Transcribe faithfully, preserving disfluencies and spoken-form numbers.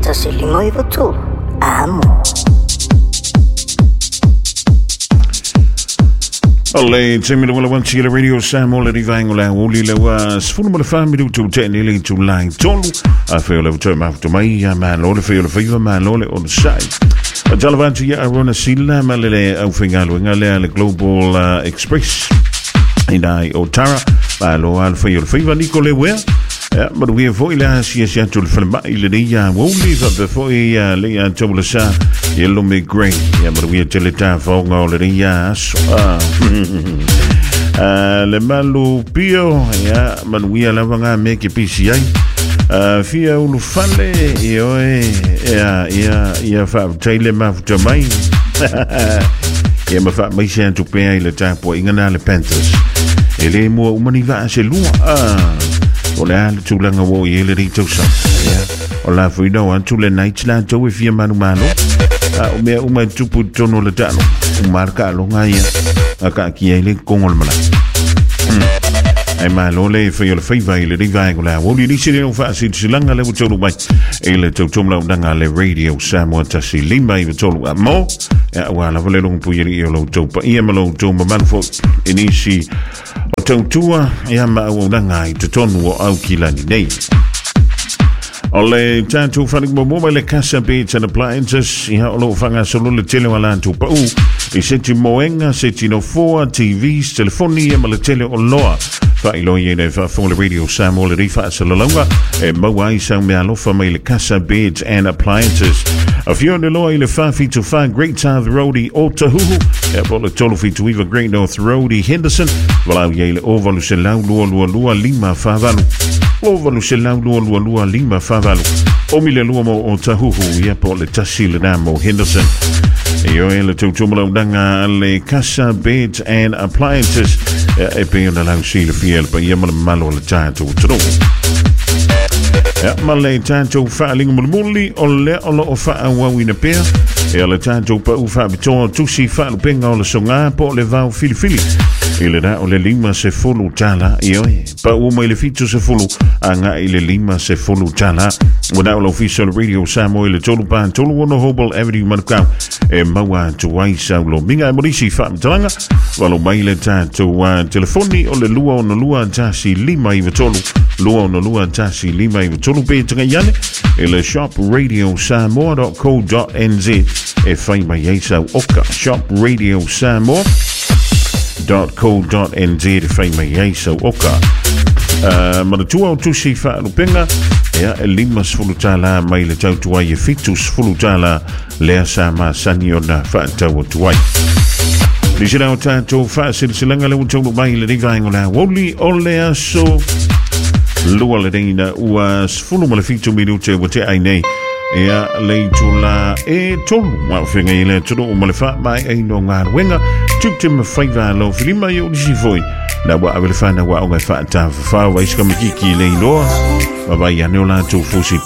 tasilima i vatulu amo. Ole temi wala wan sila radio Samuel le divang ola uli le was fulu mo le family to ten ile to line tolu a fe le to ma to mai ya ma lo le fe le fe ma lo le on sai a jalavanti ya rona sila ma le au fingalo ngale le Global uh, Express ina Otara ma lo al fe le fe va Nicole we ja maar we voor ile si si to le film ile de ya wo li va before ya le ya to le sa yellow me grey ja maar we te le ta fo ngol le ya le malu pio ya man we ala vanga me ke P C I uh fia ulu fale io ya ya ya fa tele ma to mai ya ma fa mai sen to pe ile ta po ingana le Panthers ele mo umani va se lu ah ola tu langa wo yele ri to sa ya ola fu no an tu le night la to we fia manu manu o me o me tu pu tono le tano o marca lo ngaya aka ki ele kongol mala ai ma lo le fa yo fa va ile ri va ngola wo li si le fa si langa le to lo mai ele to to mla danga le radio Samuel tasi limba i to lo mo ya wala vole lo pu yeli yo lo to pa ia ma lo to ma man fo inisi o to tua ya ma o danga i to tonu o au kilani nei. Ole tanto fanik mo mobile casa beats and appliances ya lo fanga solo le tele wala tu pa u i senti moenga senti no four T Vs telefoni e ma le tele o loa fa ilo ye ne fa for the radio Samuel le fa solo longa e mo wai sa me alo fa le casa beats and appliances a few on the loa ile fa fi to find Great South Roadie Otahuhu e po le tolo fi to even Great North Roadie Henderson wala ye le overlu se lau lua lua lua lima fa valu overlu se lau lua lua lua lima fa valu o mi le lua mo Otahuhu ye po le tasi le namo Henderson io e le tutumolo danga le casa beds and appliances e pe ona la si le fiel pa ye mal malo le tanto tro ja mal le tanto faling mulmuli o le o lo fa wa wina pe e le tanto pa u fa bito tu si fa lo penga o le songa po le va fili fili ile da o le lima se fulu tala io pa u mai le fitu se fulu anga ile lima se fulu tala wona o official radio Samuel le tolu pan tolu wono hobel every man ka e mawa tu wai sa lo minga morisi fa mtanga walo mai le tanto wa telefoni o le lua o no lua tasi lima i tolu lua o no lua tasi lima i tolu pe tanga yane e le shop radio samoa dot co dot n z e fai mai yesa oka shop radio samoa dot co dot n z e fai mai yesa oka uh, ma tu au tu si fa lo penga ya e lima sfulutala mai le tau tuai e fitus sfulutala le sa ma saniona fa tau tuai Lisina o tato fa silsilanga le utau mai le rivaingo la woli o le aso lua le reina ua sfulu ma le fitu minute wa te ai nei ea le tula e tolu ma whenga i le tulu o ma le fa mai ai no ngā ruenga tukte ma whaiva lo filima i o lisi foi na wa awele whana wa o ngai wha ta wha wa iska mikiki le inoa ma vai ane o la tu fusi